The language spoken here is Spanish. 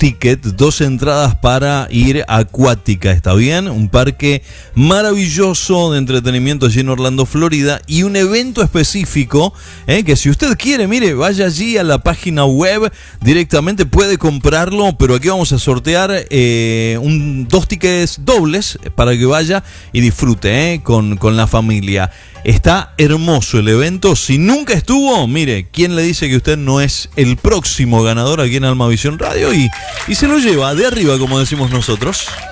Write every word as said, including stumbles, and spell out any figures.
tickets, dos entradas para ir a Acuática, ¿está bien? Un parque maravilloso de entretenimiento allí en Orlando, Florida, y un evento específico, ¿eh? Que si usted quiere, mire, vaya allí a la página web, directamente puede comprarlo, pero aquí vamos a sortear eh, un, dos tickets dobles para que vaya y disfrute ¿eh? con, con la familia. Está hermoso el evento. Si nunca estuvo, mire, ¿quién le dice que usted no es el próximo ganador aquí en Almavisión Radio? Y, y se lo lleva de arriba, como decimos nosotros.